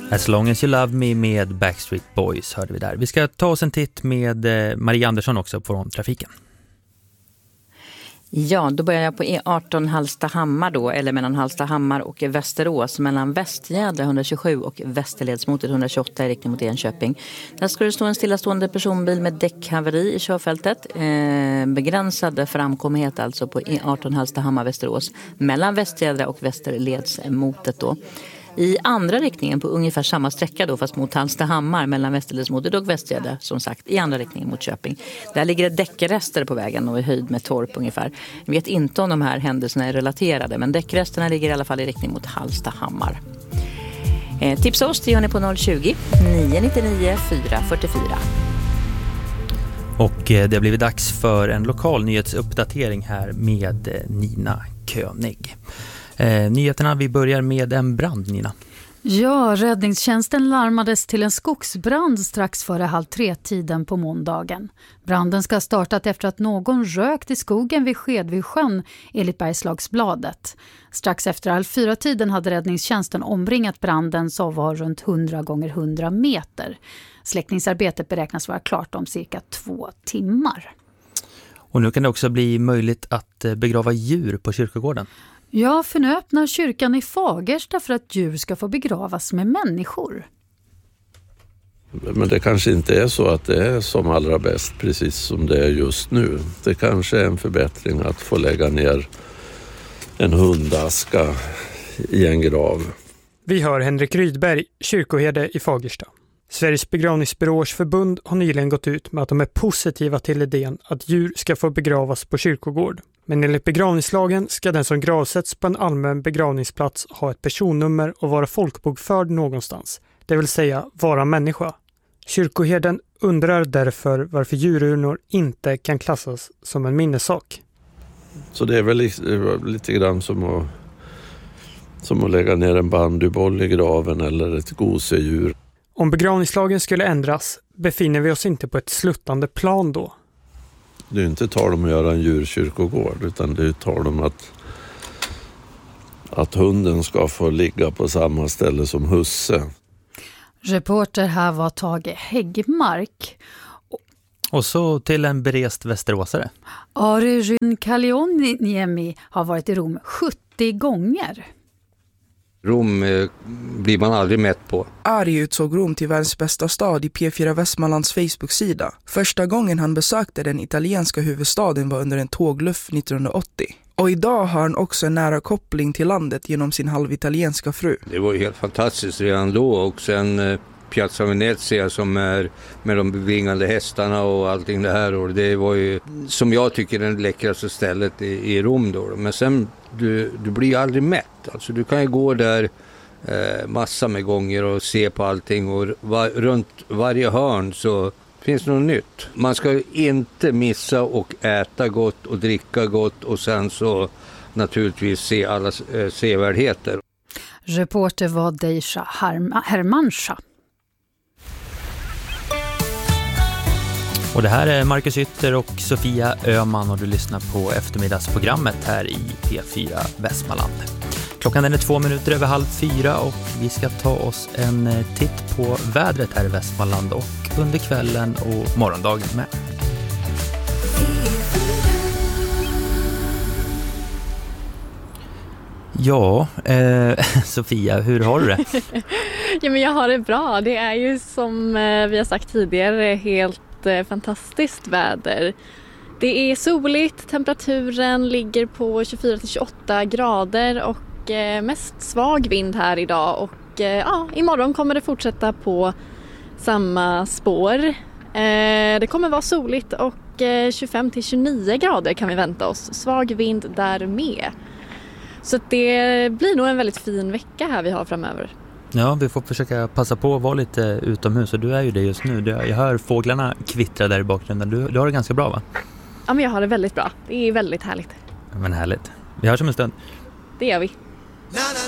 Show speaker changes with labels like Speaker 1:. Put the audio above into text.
Speaker 1: As long as you love me med Backstreet Boys hörde vi där. Vi ska ta oss en titt med Maria Andersson också från trafiken.
Speaker 2: Ja, då börjar jag på E18 Hallstahammar då, eller mellan Hallstahammar och Västerås, mellan Västgädra 127 och Västerledsmotet 128 i riktning mot Enköping. Där ska det stå en stillastående personbil med däckhaveri i körfältet. Begränsad framkomlighet alltså på E18 Hallstahammar Västerås mellan Västgädra och Västerledsmotet då. I andra riktningen på ungefär samma sträcka då, fast mot Hallstahammar mellan Västerledsmotet och Västgädra, som sagt, i andra riktningen mot Köping. Där ligger det däckrester på vägen och i höjd med Torp ungefär. Jag vet inte om de här händelserna är relaterade, men däckresterna ligger i alla fall i riktning mot Hallstahammar. Tipsa oss, det gör ni på 020 999 444.
Speaker 1: Och det har blivit dags för en lokal nyhetsuppdatering här med Nina König. Nyheterna, vi börjar med en brand, Nina.
Speaker 3: Ja, räddningstjänsten larmades till en skogsbrand strax före 2:30 på måndagen. Branden ska ha startat efter att någon rökt i skogen vid Skedvisjön enligt Bergslagsbladet. Strax efter 3:30 hade räddningstjänsten omringat branden som var runt 100 gånger 100 meter. Släckningsarbetet beräknas vara klart om cirka 2 timmar.
Speaker 1: Och nu kan det också bli möjligt att begrava djur på kyrkogården.
Speaker 3: Ja, för nu öppnar kyrkan i Fagersta för att djur ska få begravas med människor.
Speaker 4: Men det kanske inte är så att det är som allra bäst precis som det är just nu. Det kanske är en förbättring att få lägga ner en hundaska i en grav.
Speaker 5: Vi hör Henrik Rydberg, kyrkoherde i Fagersta. Sveriges begravningsbyråers förbund har nyligen gått ut med att de är positiva till idén att djur ska få begravas på kyrkogård. Men enligt begravningslagen ska den som gravsätts på en allmän begravningsplats ha ett personnummer och vara folkbokförd någonstans, det vill säga vara människa. Kyrkoherden undrar därför varför djururnor inte kan klassas som en minnessak.
Speaker 4: Så det är väl lite grann som att lägga ner en bandyboll i graven eller ett gosedjur.
Speaker 5: Om begravningslagen skulle ändras befinner vi oss inte på ett sluttande plan då.
Speaker 4: Det är inte tal om att göra en djurkyrkogård, utan det är tal om att hunden ska få ligga på samma ställe som husse.
Speaker 3: Reporter här var Tage Häggmark.
Speaker 1: Och så till en berest västeråsare.
Speaker 3: Arjun Kalioniemi har varit i Rom 70 gånger.
Speaker 6: Rom blir man aldrig mätt på.
Speaker 7: Ari utsåg Rom till världens bästa stad i P4 Västmanlands Facebook-sida. Första gången han besökte den italienska huvudstaden var under en tågluff 1980. Och idag har han också en nära koppling till landet genom sin halvitalienska fru.
Speaker 6: Det var ju helt fantastiskt redan då, och sen Piazza Venezia som är med de bevingande hästarna och allting det här. Och det var ju, som jag tycker, det läckraste stället i Rom då. Men sen, du blir ju aldrig mätt. Alltså du kan ju gå där massa med gånger och se på allting. Och runt varje hörn så finns det något nytt. Man ska inte missa och äta gott och dricka gott och sen så naturligtvis se alla sevärdheter.
Speaker 3: Reporter var Deisha Hermansha.
Speaker 1: Och det här är Marcus Ytter och Sofia Öman och du lyssnar på eftermiddagsprogrammet här i P4 Västmanland. Klockan är 2 minuter över 3:30 och vi ska ta oss en titt på vädret här i Västmanland och under kvällen och morgondagen med. Ja, Sofia, hur har du det?
Speaker 8: Ja, men jag har det bra. Det är ju som vi har sagt tidigare helt fantastiskt väder. Det är soligt, temperaturen ligger på 24-28 grader och mest svag vind här idag. Och imorgon kommer det fortsätta på samma spår. Det kommer vara soligt och 25-29 grader kan vi vänta oss. Svag vind där med. Så det blir nog en väldigt fin vecka här vi har framöver.
Speaker 1: Ja, vi får försöka passa på att vara lite utomhus och du är ju det just nu. Jag hör fåglarna kvittra där i bakgrunden. Du har det ganska bra, va?
Speaker 8: Ja, men jag har det väldigt bra. Det är väldigt härligt.
Speaker 1: Men härligt. Vi hörs om en stund.
Speaker 8: Det gör vi.